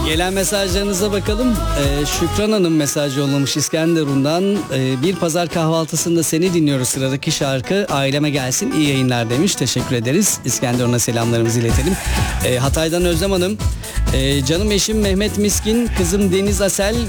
Gelen mesajlarınıza bakalım. Şükran Hanım mesaj yollamış İskenderun'dan. Bir pazar kahvaltısında seni dinliyoruz, sıradaki şarkı aileme gelsin, iyi yayınlar demiş. Teşekkür ederiz. İskenderun'a selamlarımızı iletelim. Hatay'dan Özlem Hanım. Canım eşim Mehmet Miskin, kızım Deniz Asel